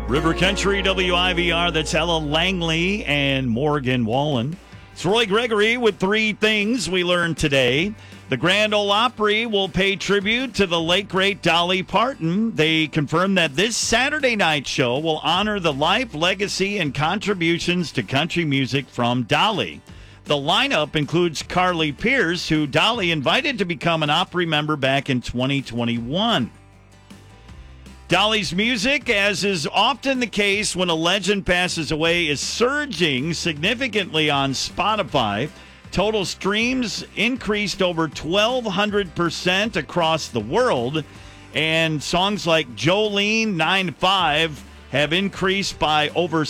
River Country, WIVR, that's Ella Langley and Morgan Wallen. It's Roy Gregory with three things we learned today. The Grand Ole Opry will pay tribute to the late, great Dolly Parton. They confirmed that this Saturday night show will honor the life, legacy, and contributions to country music from Dolly. The lineup includes Carly Pearce, who Dolly invited to become an Opry member back in 2021. Dolly's music, as is often the case when a legend passes away, is surging significantly on Spotify. Total streams increased over 1,200% across the world, and songs like Jolene 9-5 have increased by over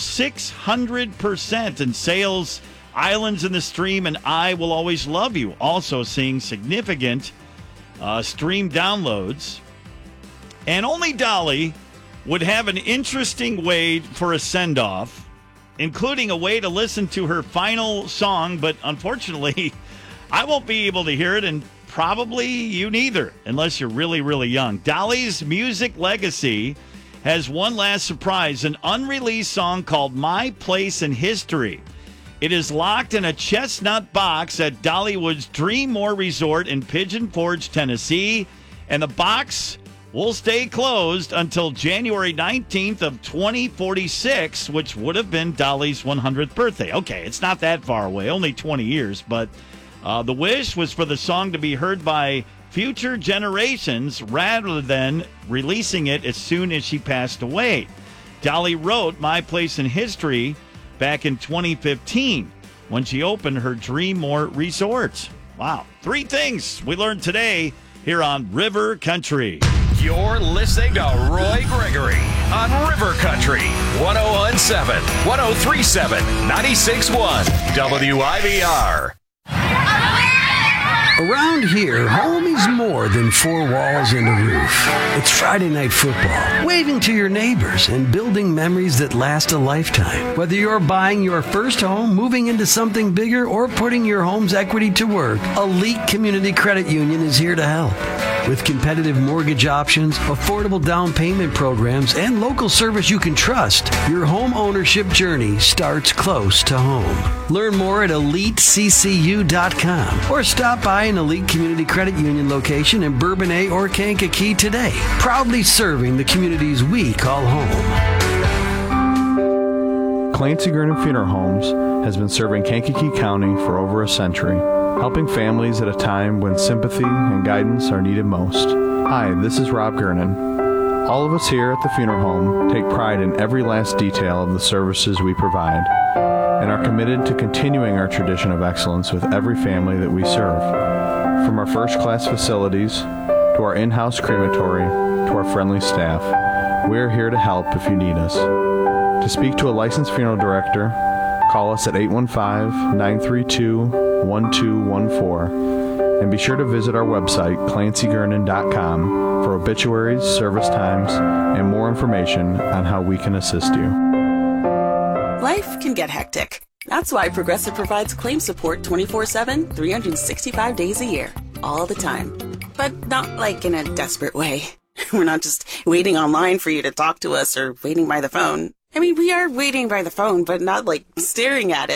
600%, and sales Islands in the Stream and I Will Always Love You also seeing significant stream downloads. And only Dolly would have an interesting way for a send-off, including a way to listen to her final song, but unfortunately, I won't be able to hear it, and probably you neither, unless you're really, really young. Dolly's music legacy has one last surprise, an unreleased song called My Place in History. It is locked in a chestnut box at Dollywood's Dreammore Resort in Pigeon Forge, Tennessee, and the box will stay closed until January 19th of 2046, which would have been Dolly's 100th birthday. Okay, it's not that far away, only 20 years, but the wish was for the song to be heard by future generations rather than releasing it as soon as she passed away. Dolly wrote My Place in History back in 2015 when she opened her Dreammore Resort. Wow. Three things we learned today here on River Country. You're listening to Roy Gregory on River Country, 101.7, 103.7, 96.1, WIVR. Around here, home is more than four walls and a roof. It's Friday night football, waving to your neighbors and building memories that last a lifetime. Whether you're buying your first home, moving into something bigger, or putting your home's equity to work, Elite Community Credit Union is here to help. With competitive mortgage options, affordable down payment programs, and local service you can trust, your home ownership journey starts close to home. Learn more at EliteCCU.com or stop by an Elite Community Credit Union location in Bourbonnais or Kankakee today. Proudly serving the communities we call home. Clancy Gurnan Funeral Homes has been serving Kankakee County for over a century, helping families at a time when sympathy and guidance are needed most. Hi, this is Rob Gurnan. All of us here at the funeral home take pride in every last detail of the services we provide and are committed to continuing our tradition of excellence with every family that we serve. From our first-class facilities to our in-house crematory to our friendly staff, we're here to help if you need us. To speak to a licensed funeral director, call us at 815-932-1214, and be sure to visit our website, ClancyGurnan.com, for obituaries, service times, and more information on how we can assist you. Life can get hectic. That's why Progressive provides claim support 24/7, 365 days a year, all the time. But not like in a desperate way. We're not just waiting online for you to talk to us or waiting by the phone. I mean, we are waiting by the phone, but not like staring at it.